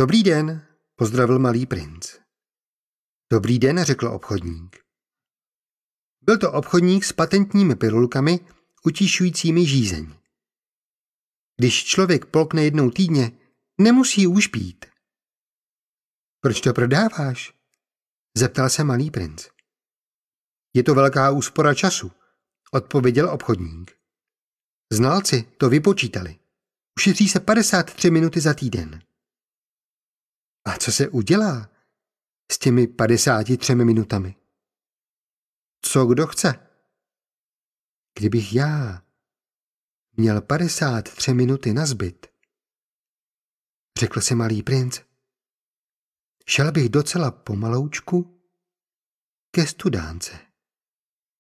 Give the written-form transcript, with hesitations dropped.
Dobrý den, pozdravil malý princ. Dobrý den, řekl obchodník. Byl to obchodník s patentními pilulkami, utišujícími žízeň. Když člověk polkne jednou týdně, nemusí už pít. Proč to prodáváš? Zeptal se malý princ. Je to velká úspora času, odpověděl obchodník. Znalci to vypočítali. Ušetří se 53 minuty za týden. A co se udělá s těmi 53 minutami? Co kdo chce? Kdybych já měl 53 minuty nazbyt, řekl si malý princ, šel bych docela pomaloučku ke studánce.